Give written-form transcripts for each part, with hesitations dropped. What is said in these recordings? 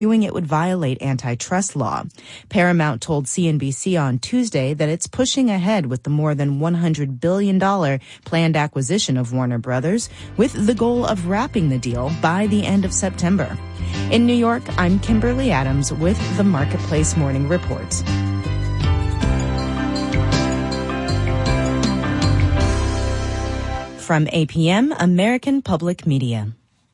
it would violate antitrust law. Paramount told CNBC on Tuesday that it's pushing ahead with the more than $100 billion planned acquisition of Warner Brothers, with the goal of wrapping the deal by the end of September. In New York, I'm Kimberly Adams with the Marketplace Morning Report. From APM, American Public Media.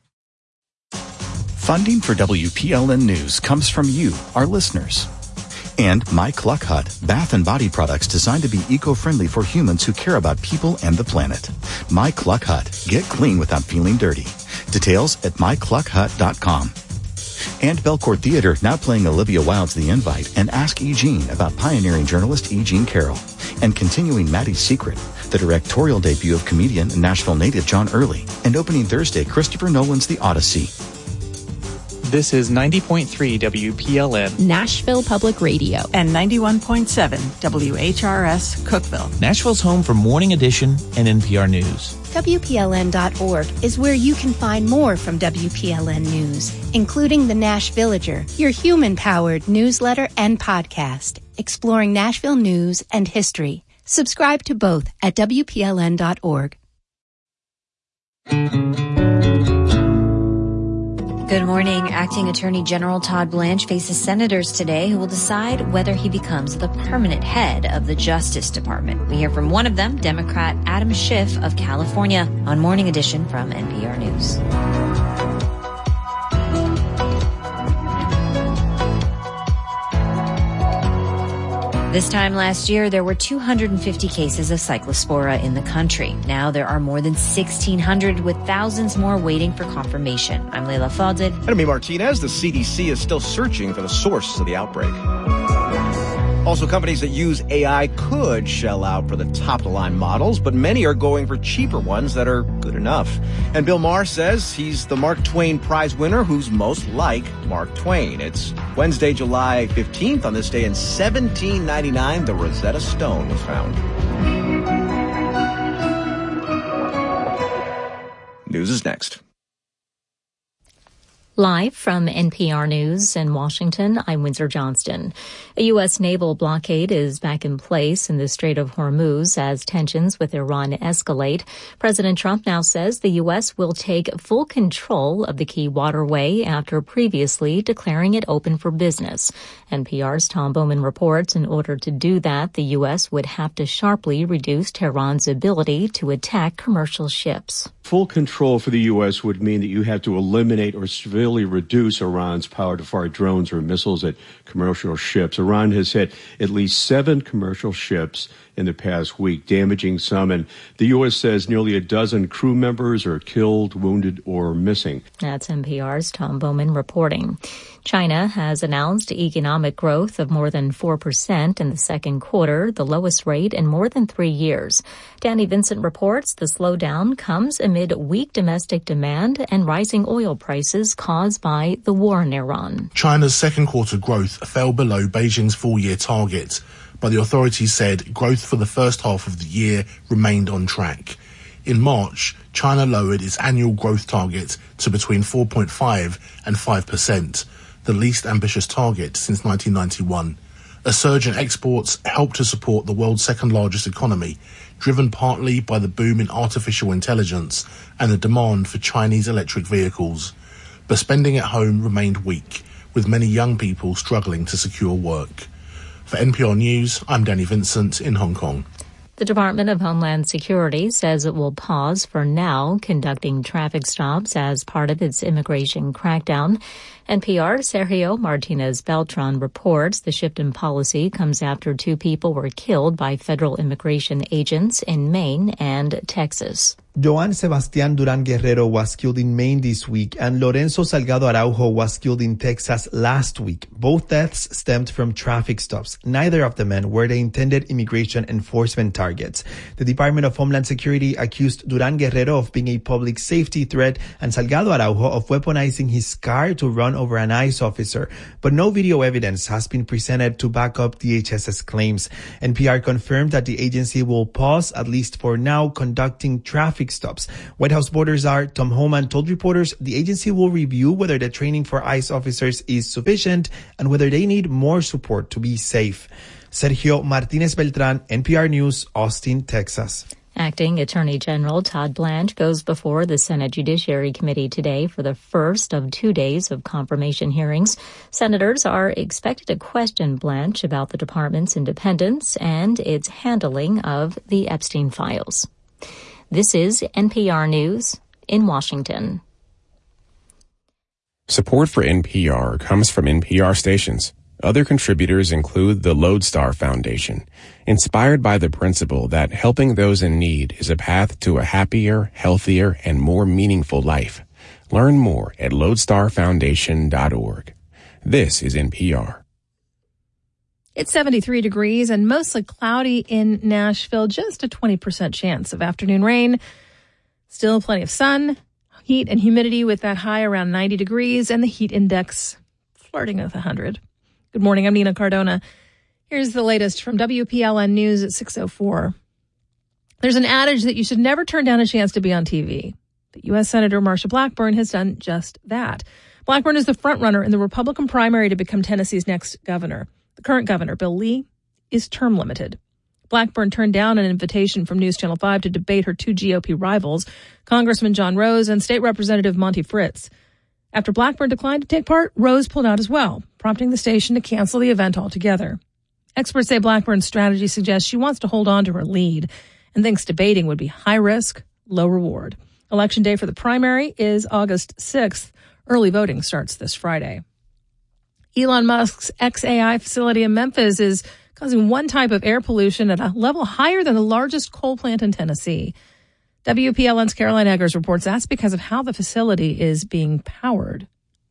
Funding for WPLN News comes from you, our listeners. And My Cluck Hut, bath and body products designed to be eco-friendly for humans who care about people and the planet. My Cluck Hut. Get clean without feeling dirty. Details at mycluckhut.com. And Belcourt Theater now playing Olivia Wilde's The Invite and Ask E. Jean about pioneering journalist E. Jean Carroll. And continuing Maddie's Secret, the directorial debut of comedian and national native John Early. And opening Thursday, Christopher Nolan's The Odyssey. This is 90.3 WPLN, Nashville Public Radio, and 91.7 WHRS Cookeville. Nashville's home for Morning Edition and NPR News. WPLN.org is where you can find more from WPLN News, including the Nash Villager, your human-powered newsletter and podcast, exploring Nashville news and history. Subscribe to both at WPLN.org. Good morning. Acting Attorney General Todd Blanche faces senators today who will decide whether he becomes the permanent head of the Justice Department. We hear from one of them, Democrat Adam Schiff of California, on Morning Edition from NPR News. This time last year, there were 250 cases of cyclospora in the country. Now there are more than 1,600, with thousands more waiting for confirmation. I'm Leila Fadel. And I'm Martinez. The CDC is still searching for the source of the outbreak. Also, companies that use AI could shell out for the top-of-the-line models, but many are going for cheaper ones that are good enough. And Bill Maher says he's the Mark Twain Prize winner who's most like Mark Twain. It's Wednesday, July 15th. On this day in 1799, the Rosetta Stone was found. News is next. Live from NPR News in Washington, I'm Windsor Johnston. A U.S. naval blockade is back in place in the Strait of Hormuz as tensions with Iran escalate. President Trump now says the U.S. will take full control of the key waterway after previously declaring it open for business. NPR's Tom Bowman reports in order to do that, the U.S. would have to sharply reduce Tehran's ability to attack commercial ships. Full control for the U.S. would mean that you have to eliminate or severely reduce Iran's power to fire drones or missiles at commercial ships. Iran has hit at least 7 commercial ships in the past week, damaging some, and the U.S. says nearly a dozen crew members are killed, wounded, or missing. That's NPR's Tom Bowman reporting. China has announced economic growth of more than 4% in the second quarter, the lowest rate in more than 3 years. Danny Vincent reports the slowdown comes amid weak domestic demand and rising oil prices caused by the war in Iran. China's second quarter growth fell below Beijing's full-year target, but the authorities said growth for the first half of the year remained on track. In March, China lowered its annual growth target to between 4.5 and 5%, the least ambitious target since 1991. A surge in exports helped to support the world's second-largest economy, driven partly by the boom in artificial intelligence and the demand for Chinese electric vehicles. But spending at home remained weak, with many young people struggling to secure work. For NPR News, I'm Danny Vincent in Hong Kong. The Department of Homeland Security says it will pause for now conducting traffic stops as part of its immigration crackdown. NPR's Sergio Martinez Beltran reports the shift in policy comes after 2 people were killed by federal immigration agents in Maine and Texas. Joan Sebastián Durán Guerrero was killed in Maine this week, and Lorenzo Salgado Araujo was killed in Texas last week. Both deaths stemmed from traffic stops. Neither of the men were the intended immigration enforcement targets. The Department of Homeland Security accused Durán Guerrero of being a public safety threat and Salgado Araujo of weaponizing his car to run over an ICE officer, but no video evidence has been presented to back up DHS's claims. NPR confirmed that the agency will pause, at least for now, conducting traffic stops. White House Border Czar Tom Homan told reporters the agency will review whether the training for ICE officers is sufficient and whether they need more support to be safe. Sergio Martinez Beltran, NPR News, Austin, Texas. Acting Attorney General Todd Blanche goes before the Senate Judiciary Committee today for the first of 2 days of confirmation hearings. Senators are expected to question Blanche about the department's independence and its handling of the Epstein files. This is NPR News in Washington. Support for NPR comes from NPR stations. Other contributors include the Lodestar Foundation, inspired by the principle that helping those in need is a path to a happier, healthier, and more meaningful life. Learn more at lodestarfoundation.org. This is NPR. It's 73 degrees and mostly cloudy in Nashville. Just a 20% chance of afternoon rain. Still plenty of sun, heat and humidity with that high around 90 degrees and the heat index flirting with 100. Good morning, I'm Nina Cardona. Here's the latest from WPLN News at 6:04. There's an adage that you should never turn down a chance to be on TV. But U.S. Senator Marsha Blackburn has done just that. Blackburn is the frontrunner in the Republican primary to become Tennessee's next governor. The current governor, Bill Lee, is term limited. Blackburn turned down an invitation from News Channel 5 to debate her two GOP rivals, Congressman John Rose and State Representative Monty Fritz. After Blackburn declined to take part, Rose pulled out as well, prompting the station to cancel the event altogether. Experts say Blackburn's strategy suggests she wants to hold on to her lead and thinks debating would be high risk, low reward. Election day for the primary is August 6th. Early voting starts this Friday. Elon Musk's XAI facility in Memphis is causing one type of air pollution at a level higher than the largest coal plant in Tennessee. WPLN's Caroline Eggers reports that's because of how the facility is being powered.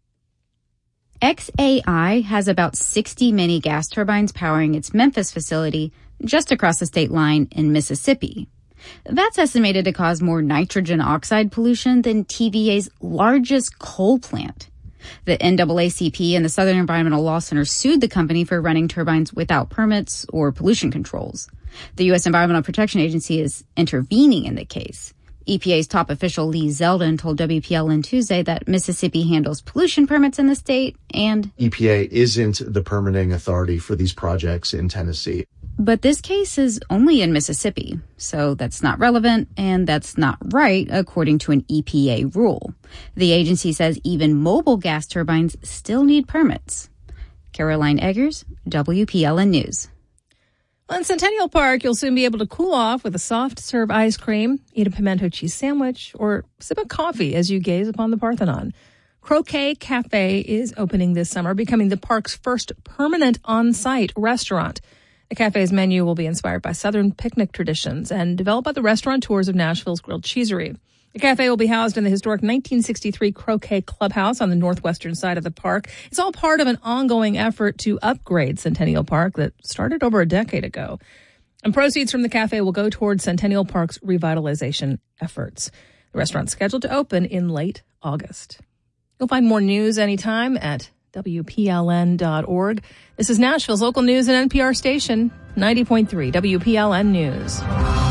XAI has about 60 mini gas turbines powering its Memphis facility just across the state line in Mississippi. That's estimated to cause more nitrogen oxide pollution than TVA's largest coal plant. The NAACP and the Southern Environmental Law Center sued the company for running turbines without permits or pollution controls. The U.S. Environmental Protection Agency is intervening in the case. EPA's top official Lee Zeldin told WPLN Tuesday that Mississippi handles pollution permits in the state and EPA isn't the permitting authority for these projects in Tennessee. But this case is only in Mississippi, so that's not relevant and that's not right according to an EPA rule. The agency says even mobile gas turbines still need permits. Caroline Eggers, WPLN News. Well, in Centennial Park, you'll soon be able to cool off with a soft-serve ice cream, eat a pimento cheese sandwich, or sip a coffee as you gaze upon the Parthenon. Croquet Cafe is opening this summer, becoming the park's first permanent on-site restaurant. The cafe's menu will be inspired by Southern picnic traditions and developed by the restaurateurs of Nashville's Grilled Cheesery. The cafe will be housed in the historic 1963 Croquet Clubhouse on the northwestern side of the park. It's all part of an ongoing effort to upgrade Centennial Park that started over a decade ago. And proceeds from the cafe will go towards Centennial Park's revitalization efforts. The restaurant's scheduled to open in late August. You'll find more news anytime at WPLN.org. This is Nashville's local news and NPR station, 90.3 WPLN News.